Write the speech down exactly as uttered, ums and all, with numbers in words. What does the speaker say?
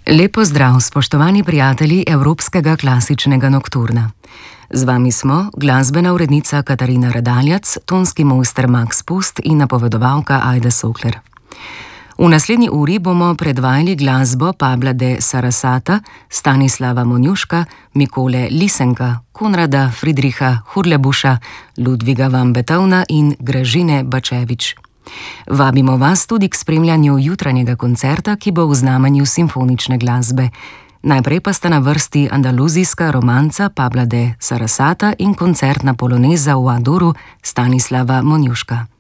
Lep pozdrav, spoštovani prijatelji Evropskega klasičnega nokturna. Z vami smo glasbena urednica Katarina Radaljac, tonski mojster Max Pust in napovedovalka Ajda Sokler. V naslednji uri bomo predvajali glasbo Pabla de Sarasata, Stanislava Monjuška, Mikole Lisenka, Konrada Friedricha Hurlebuša, Ludviga van Beethovna in Gražine Bačevič. Vabimo vas tudi k spremljanju jutranjega koncerta, ki bo v znamenju simfonične glasbe. Najprej pa sta na vrsti andaluzijska romanca Pabla de Sarasata in koncertna poloneza v A-duru Stanislava Monjuška.